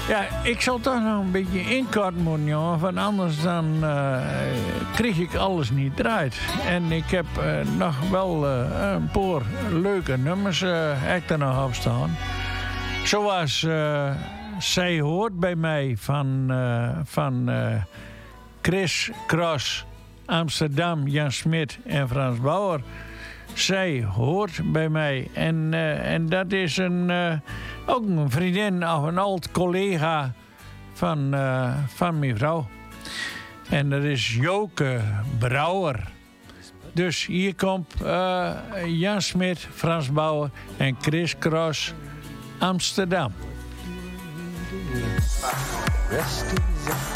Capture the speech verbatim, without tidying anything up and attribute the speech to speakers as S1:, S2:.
S1: Ja, ik zal toch nog een beetje inkorten moeten, jongen. Want anders dan uh, kreeg ik alles niet draait. En ik heb uh, nog wel uh, een paar leuke nummers uh, heb er nog op staan. Zoals uh, Zij hoort bij mij van, uh, van uh, Chris Cross, Amsterdam, Jan Smit en Frans Bauer. Zij hoort bij mij. En, uh, en dat is een, uh, ook een vriendin of een oud collega van, uh, van mijn vrouw. En dat is Joke Brouwer. Dus hier komt uh, Jan Smit, Frans Bauer en Chris Cross, Amsterdam.
S2: Rest is